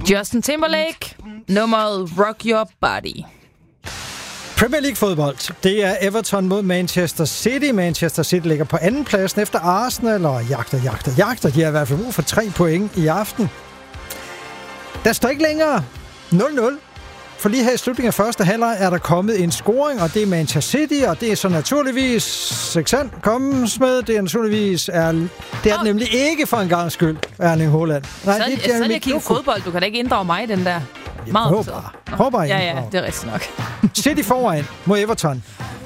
Justin Timberlake, nummeret Rock Your Body. Premier League-fodbold. Det er Everton mod Manchester City. Manchester City ligger på anden pladsen efter Arsenal og jagter. De har i hvert fald brug for 3 point i aften. Der står ikke længere 0-0. For lige her i slutningen af første halvleg er der kommet en scoring, og det er Manchester City, og det er så naturligvis Sexan kommes med. Det er naturligvis det er nemlig ikke for en gang skyld, Erling Haaland. Nej, så er det kigge fodbold. Du kan da ikke inddrage mig i den der. Prøv bare. Ja, det er rigtigt nok. City foran mod Everton.